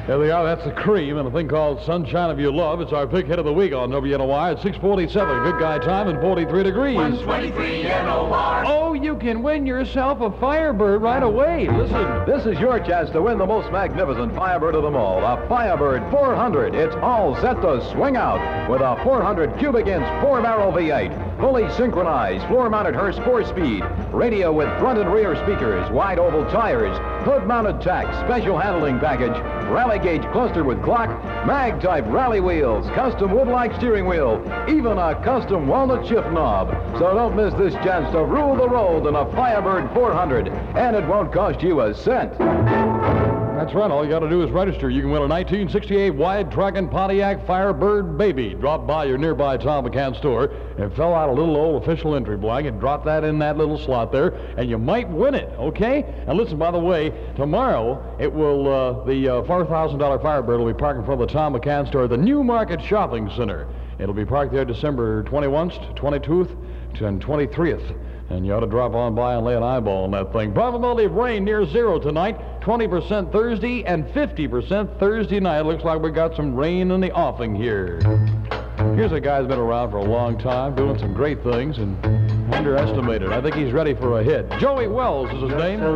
There they are. That's the Cream and a thing called Sunshine of Your Love. It's our pick hit of the week on WNOR at 6:47. Good guy time and 43 degrees. 123 NOR. Oh, you can win yourself a Firebird right away. Listen. This is your chance to win the most magnificent Firebird of them all, a Firebird 400. It's all set to swing out with a 400 cubic inch 4-barrel V8, fully synchronized, floor-mounted Hurst 4-speed, radio with front and rear speakers, wide oval tires, hood-mounted tacks, special handling package, rally gauge cluster with clock, mag-type rally wheels, custom wood-like steering wheel, even a custom walnut shift knob. So don't miss this chance to rule the road in a Firebird 400, and it won't cost you a cent. That's right. All you got to do is register. You can win a 1968 wide-tracking Pontiac Firebird Baby. Drop by your nearby Tom McCann store and fill out a little old official entry blank and drop that in that little slot there, and you might win it, okay? And listen, by the way, tomorrow it will, the $4,000 Firebird will be parked in front of the Tom McCann store at the New Market Shopping Center. It'll be parked there December 21st, 22nd, and 23rd. And you ought to drop on by and lay an eyeball on that thing. Probability of rain near zero tonight, 20% Thursday and 50% Thursday night. Looks like we got some rain in the offing here. Here's a guy who's been around for a long time, doing some great things and underestimated. I think he's ready for a hit. Joey Wells is his name.